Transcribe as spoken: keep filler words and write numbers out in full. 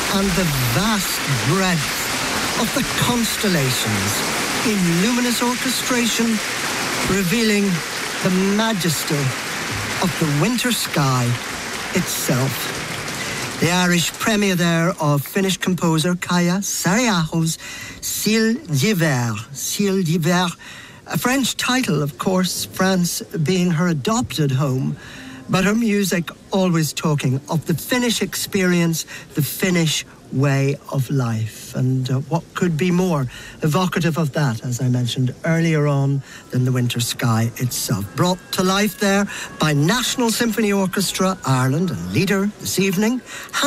and the vast breadth of the constellations in luminous orchestration, revealing the majesty of the winter sky itself. The Irish premiere there of Finnish composer Kaija Saariaho's Ciel d'hiver, Ciel d'hiver, a French title, of course, France being her adopted home, but her music always talking of the Finnish experience, the Finnish way of life. And uh, what could be more evocative of that, as I mentioned earlier on, than the winter sky itself. Brought to life there by National Symphony Orchestra Ireland and leader this evening,